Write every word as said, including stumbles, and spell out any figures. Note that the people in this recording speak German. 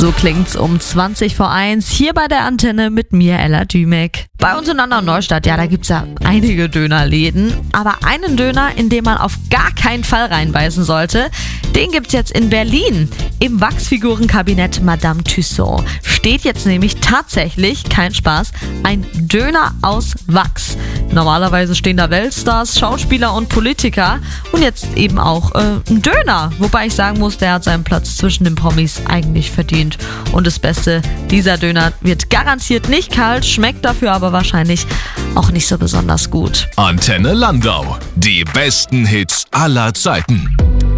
So klingt's um zwanzig vor eins hier bei der Antenne mit mir, Ella Dümek. Bei uns in Andau-Neustadt, ja, da gibt's ja einige Dönerläden, aber einen Döner, in den man auf gar keinen Fall reinbeißen sollte, den gibt's jetzt in Berlin. Im Wachsfigurenkabinett Madame Tussauds steht jetzt nämlich tatsächlich, kein Spaß, ein Döner aus Wachs. Normalerweise stehen da Weltstars, Schauspieler und Politiker und jetzt eben auch äh, ein Döner. Wobei ich sagen muss, der hat seinen Platz zwischen den Promis eigentlich verdient. Und das Beste, dieser Döner wird garantiert nicht kalt, schmeckt dafür aber wahrscheinlich auch nicht so besonders gut. Antenne Landau, die besten Hits aller Zeiten.